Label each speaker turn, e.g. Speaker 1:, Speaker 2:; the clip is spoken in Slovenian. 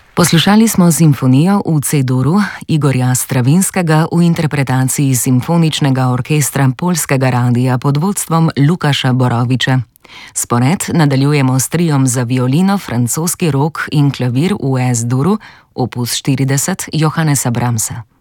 Speaker 1: Poslušali smo simfonijo v C-duru Igorja Stravinskega v interpretaciji Simfoničnega orkestra Poljskega radia pod vodstvom Lukaša Boroviča. Spored nadaljujemo s triom za violino, francoski rok in klavir v S-duru, opus 40 Johannesa Brahmsa.